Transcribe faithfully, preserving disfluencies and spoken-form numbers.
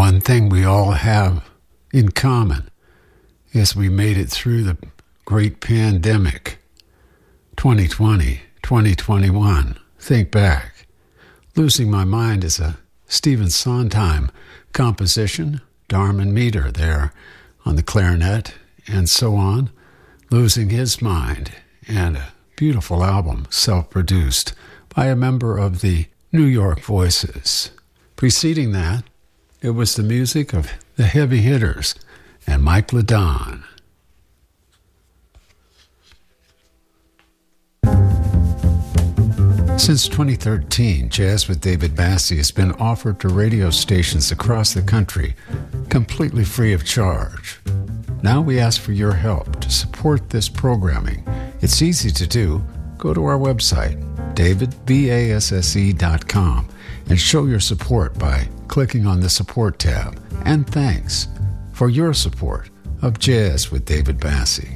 one thing we all have in common is we made it through the great pandemic. twenty twenty, twenty twenty-one, think back. Losing My Mind is a Stephen Sondheim composition, Darman Meter there on the clarinet, and so on. Losing His Mind, and a beautiful album, self-produced by a member of the New York Voices. Preceding that, it was the music of the Heavy Hitters and Mike LeDon. Since twenty thirteen, Jazz with David Bassie has been offered to radio stations across the country, completely free of charge. Now we ask for your help to support this programming. It's easy to do. Go to our website, david basse dot com, and show your support by clicking on the support tab. And thanks for your support of Jazz with David Bassie.